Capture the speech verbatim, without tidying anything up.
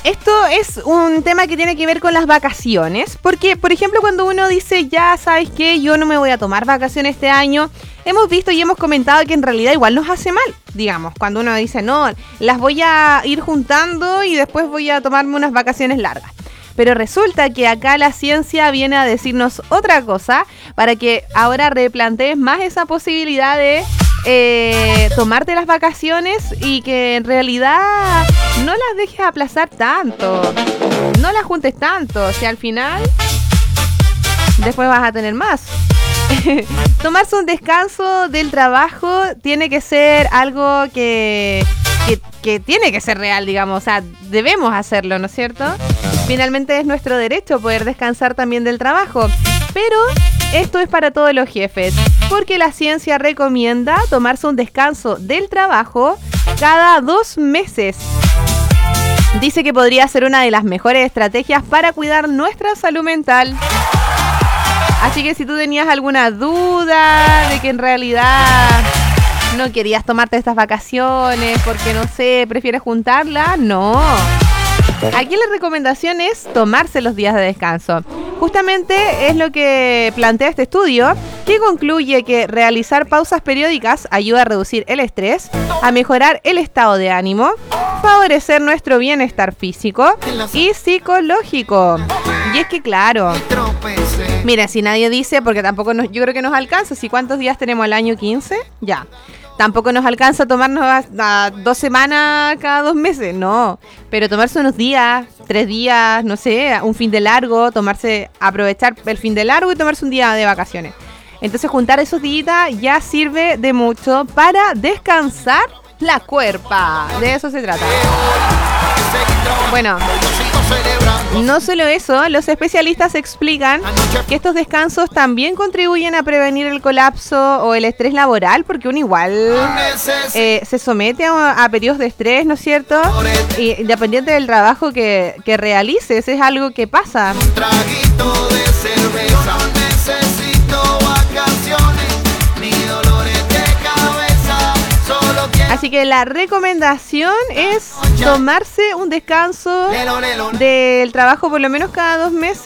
esto es un tema que tiene que ver con las vacaciones, porque, por ejemplo, cuando uno dice, ya sabes qué, yo no me voy a tomar vacaciones este año, hemos visto y hemos comentado que en realidad igual nos hace mal, digamos, cuando uno dice, no, las voy a ir juntando y después voy a tomarme unas vacaciones largas. Pero resulta que acá la ciencia viene a decirnos otra cosa para que ahora replantees más esa posibilidad de eh, tomarte las vacaciones y que en realidad no las dejes aplazar tanto, no las juntes tanto, si al final después vas a tener más. Tomarse un descanso del trabajo tiene que ser algo que, que, que tiene que ser real, digamos, o sea, debemos hacerlo, ¿no es cierto? Finalmente es nuestro derecho poder descansar también del trabajo, pero esto es para todos los jefes, porque la ciencia recomienda tomarse un descanso del trabajo cada dos meses. Dice que podría ser una de las mejores estrategias para cuidar nuestra salud mental. Así que si tú tenías alguna duda de que en realidad no querías tomarte estas vacaciones porque, no sé, prefieres juntarlas, no. Aquí la recomendación es tomarse los días de descanso. Justamente es lo que plantea este estudio, que concluye que realizar pausas periódicas ayuda a reducir el estrés, a mejorar el estado de ánimo, favorecer nuestro bienestar físico y psicológico. Y es que claro, mira, si nadie dice, porque tampoco nos, yo creo que nos alcanza, si cuántos días tenemos al año, quince, ya. Tampoco nos alcanza tomarnos a, a dos semanas cada dos meses, no. Pero tomarse unos días, tres días, no sé, un fin de largo, tomarse, aprovechar el fin de largo y tomarse un día de vacaciones. Entonces juntar esos días ya sirve de mucho para descansar la cuerpa. De eso se trata. Bueno, no solo eso, los especialistas explican que estos descansos también contribuyen a prevenir el colapso o el estrés laboral, porque uno igual eh, se somete a, a periodos de estrés, ¿no es cierto? Y dependiente del trabajo que, que realices, es algo que pasa. Un traguito de cerveza, no necesito vacaciones ni dolores de cabeza, solo quiero... Así que la recomendación es tomarse un descanso del trabajo por lo menos cada dos meses